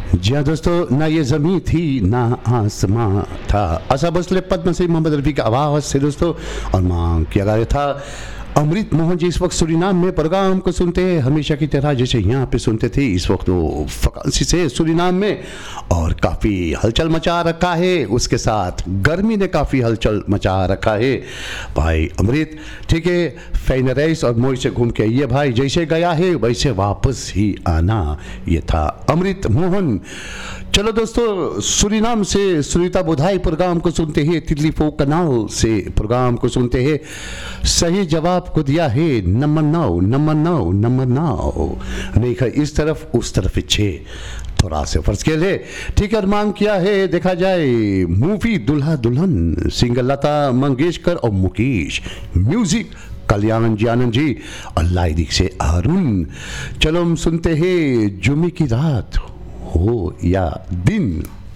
जी हाँ दोस्तों, ना ये ज़मीं थी ना आसमां था, ऐसा बसले पद्मश्री मोहम्मद रफ़ी की आवाज़ से दोस्तों। और मांग किया गया था अमृत मोहन जी इस वक्त सूरीनाम में प्रोग्राम को सुनते हैं, हमेशा की तरह जैसे यहाँ पे सुनते थे। इस वक्त वो फ्रांसी से सूरीनाम में, और काफ़ी हलचल मचा रखा है। उसके साथ गर्मी ने काफ़ी हलचल मचा रखा है। भाई अमृत ठीक है, फेनरेस और मोई से घूम के ये भाई जैसे गया है वैसे वापस ही आना, ये था अमृत मोहन। चलो दोस्तों, सूरीनाम से सुनीता बुधाई प्रोग्राम को सुनते हैं, तितली फोक कनाल से प्रोग्राम को सुनते हैं। सही जवाब को दिया है नंबर 9 नंबर 9 नंबर 9। नहीं है इस तरफ उस तरफ 6, थोड़ा से फर्ज के लिए ठीक है। और मांग किया है देखा जाए मूवी दुल्हा दुल्हन, सिंगर लता मंगेशकर और मुकेश, म्यूजिक कल्याण जी आनंद जी, और लाइरिक से अरुण। चलो हम सुनते हैं जुमे की रात हो या दिन।